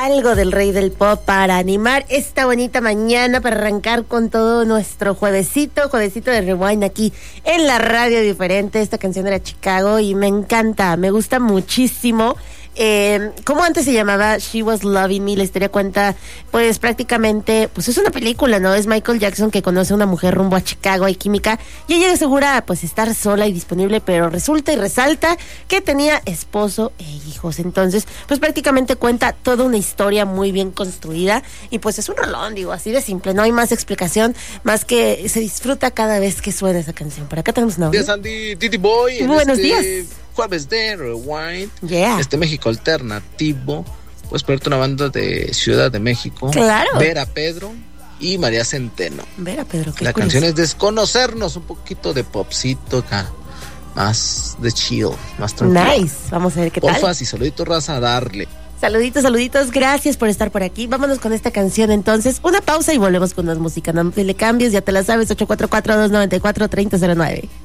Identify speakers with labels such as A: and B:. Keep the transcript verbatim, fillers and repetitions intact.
A: algo del rey del pop para animar esta bonita mañana, para arrancar con todo nuestro juevesito, juevesito de Rewind aquí en la radio diferente. Esta canción era Chicago y me encanta, me gusta muchísimo. Eh, ¿Cómo antes se llamaba? She Was Loving Me. La historia cuenta, pues prácticamente, pues es una película, ¿no? Es Michael Jackson que conoce a una mujer rumbo a Chicago, hay química, y ella asegura, pues, estar sola y disponible, pero resulta y resalta que tenía esposo e hijos. Entonces, pues prácticamente cuenta toda una historia muy bien construida, y pues es un rolón, digo, así de simple, no hay más explicación, más que se disfruta cada vez que suena esa canción. Por acá tenemos una
B: Buenos días, Andy, Titi Boy.
A: Muy buenos
B: este...
A: días.
B: Jueves de Rewind,
A: yeah.
B: este México alternativo. Puedes ponerte una banda de Ciudad de México.
A: Claro.
B: Vera Pedro y María Centeno.
A: Vera Pedro, qué
B: La
A: curioso.
B: canción es Desconocernos, un poquito de popcito acá, más de chill, más tranquilo.
A: Nice, vamos a ver qué tal.
B: Porfas y saluditos, raza, a darle.
A: Saluditos, saluditos, gracias por estar por aquí. Vámonos con esta canción entonces, una pausa y volvemos con más música. No te le cambies, ya te la sabes, ocho cuatro cuatro, dos nueve cuatro, tres cero cero nueve.